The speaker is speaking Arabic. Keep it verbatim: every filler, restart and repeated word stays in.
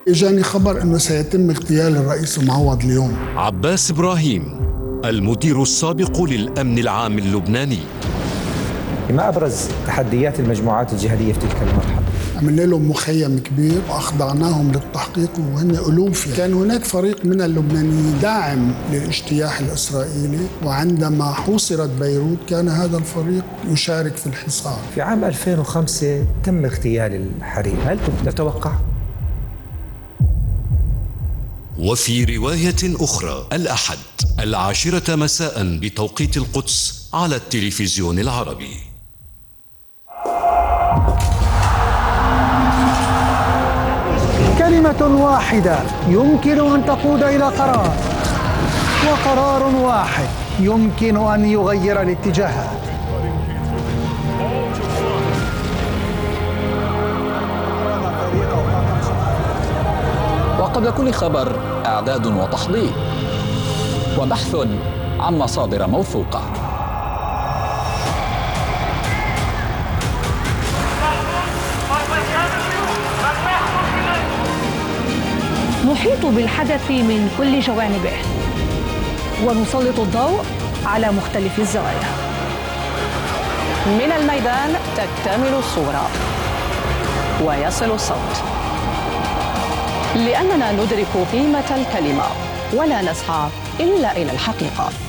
إجاني خبر أنه سيتم اغتيال الرئيس المعوض اليوم. عباس إبراهيم، المدير السابق للأمن العام اللبناني. ما أبرز تحديات المجموعات الجهادية في تلك المرحلة؟ عملنا لهم مخيم كبير وأخضعناهم للتحقيق وهن ألوف. كان هناك فريق من اللبنانيين داعم للاجتياح الإسرائيلي، وعندما حوصرت بيروت كان هذا الفريق يشارك في الحصار. في عام ألفين وخمسة تم اغتيال الحريري، هل كنت تتوقع؟ وفي رواية أخرى الأحد العاشرة مساء بتوقيت القدس على التلفزيون العربي. كلمة واحدة يمكن أن تقود إلى قرار، وقرار واحد يمكن أن يغير الاتجاهات. وقبل كل خبر إعداد وتحضير وبحث عن مصادر موثوقة. نحيط بالحدث من كل جوانبه ونسلط الضوء على مختلف الزوايا. من الميدان تكتمل الصورة ويصل الصوت، لأننا ندرك قيمة الكلمة ولا نسعى إلا إلى الحقيقة.